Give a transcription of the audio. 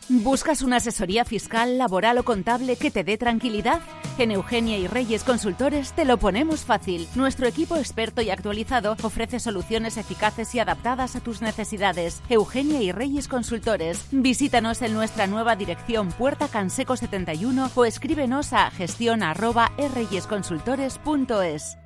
¿Buscas una asesoría fiscal, laboral o contable que te dé tranquilidad? En Eugenia y Reyes Consultores te lo ponemos fácil. Nuestro equipo experto y actualizado ofrece soluciones eficaces y adaptadas a tus necesidades. Eugenia y Reyes Consultores. Visítanos en nuestra nueva dirección Puerta Canseco 71 o escríbenos a gestión@reyesconsultores.es.